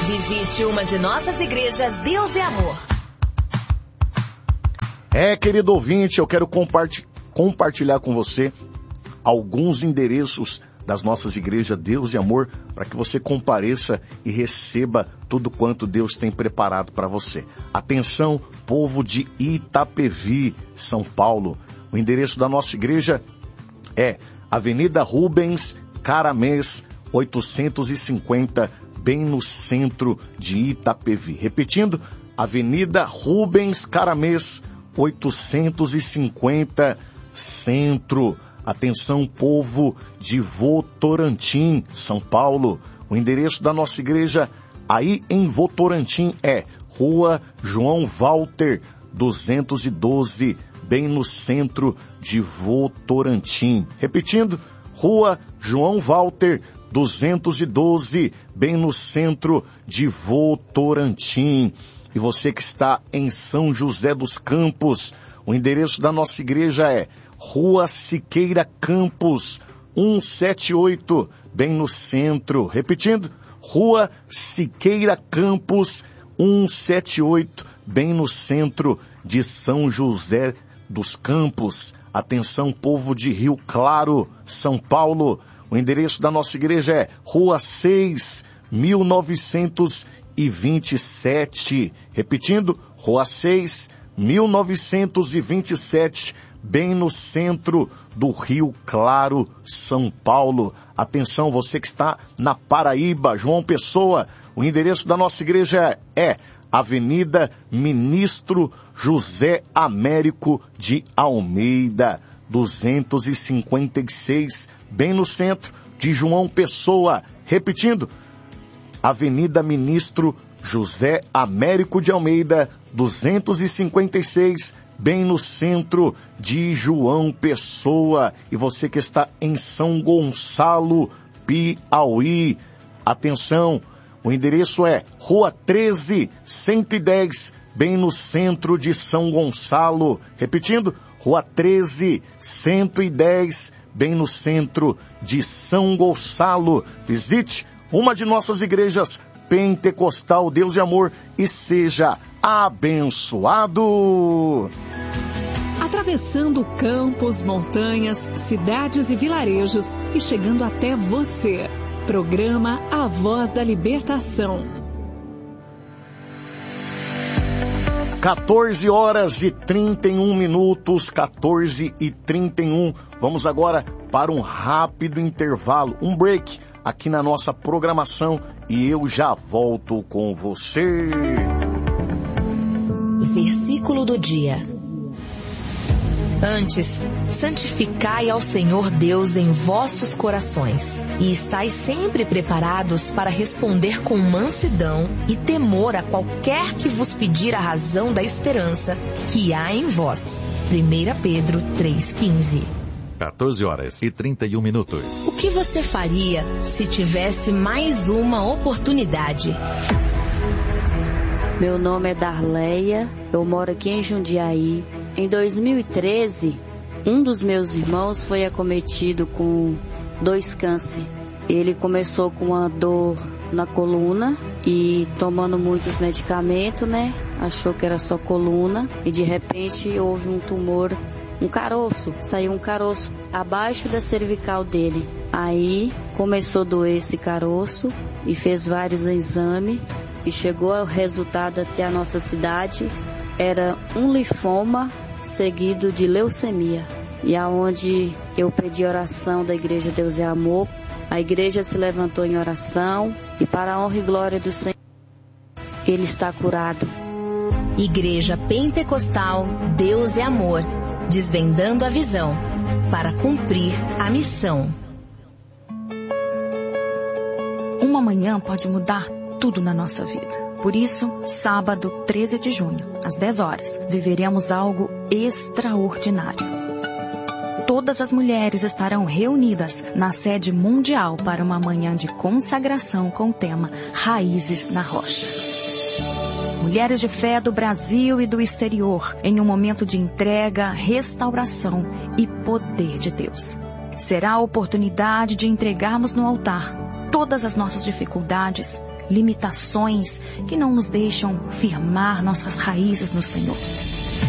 Visite uma de nossas igrejas Deus é Amor. Querido ouvinte, eu quero compartilhar com você alguns endereços das nossas igrejas Deus e Amor, para que você compareça e receba tudo quanto Deus tem preparado para você. Atenção, povo de Itapevi, São Paulo. O endereço da nossa igreja é Avenida Rubens Caramês, 850, bem no centro de Itapevi. Repetindo, Avenida Rubens Caramês, 850, centro. Atenção, povo de Votorantim, São Paulo. O endereço da nossa igreja aí em Votorantim é Rua João Walter, 212, bem no centro de Votorantim. Repetindo, Rua João Walter, 212, bem no centro de Votorantim. E você que está em São José dos Campos, o endereço da nossa igreja é Rua Siqueira Campos, 178, bem no centro. Repetindo, Rua Siqueira Campos, 178, bem no centro de São José dos Campos. Atenção, povo de Rio Claro, São Paulo. O endereço da nossa igreja é Rua 6, 1927. Repetindo, Rua 6, 1927, bem no centro do Rio Claro, São Paulo. Atenção, você que está na Paraíba, João Pessoa, o endereço da nossa igreja é Avenida Ministro José Américo de Almeida, 256, bem no centro de João Pessoa. Repetindo, Avenida Ministro José Américo de Almeida, 256, bem no centro de João Pessoa. E você que está em São Gonçalo, Piauí, atenção, o endereço é Rua 13, 110, bem no centro de São Gonçalo. Repetindo, Rua 13, 110, bem no centro de São Gonçalo. Visite uma de nossas igrejas Pentecostal Deus e Amor e seja abençoado. Atravessando campos, montanhas, cidades e vilarejos e chegando até você. Programa A Voz da Libertação. 14 horas e 31 minutos, 14h31. Vamos agora para um rápido intervalo, um break aqui na nossa programação e eu já volto com você. Versículo do dia. Antes, santificai ao Senhor Deus em vossos corações, e estais sempre preparados para responder com mansidão e temor a qualquer que vos pedir a razão da esperança que há em vós. 1 Pedro 3,15. 14 horas e 31 minutos. O que você faria se tivesse mais uma oportunidade? Meu nome é Darleia, eu moro aqui em Jundiaí. Em 2013, um dos meus irmãos foi acometido com 2 cânceres. Ele começou com uma dor na coluna e tomando muitos medicamentos, Achou que era só coluna e de repente houve um tumor, um caroço, saiu um caroço abaixo da cervical dele. Aí começou a doer esse caroço e fez vários exames e chegou ao resultado até a nossa cidade. Era um linfoma seguido de leucemia. E aonde eu pedi oração da Igreja Deus é Amor, a igreja se levantou em oração e para a honra e glória do Senhor, ele está curado. Igreja Pentecostal Deus é Amor, desvendando a visão para cumprir a missão. Uma manhã pode mudar tudo na nossa vida. Por isso, sábado 13 de junho, às 10 horas, viveremos algo extraordinário. Todas as mulheres estarão reunidas na sede mundial para uma manhã de consagração com o tema Raízes na Rocha. Mulheres de fé do Brasil e do exterior, em um momento de entrega, restauração e poder de Deus. Será a oportunidade de entregarmos no altar todas as nossas dificuldades, limitações que não nos deixam firmar nossas raízes no Senhor.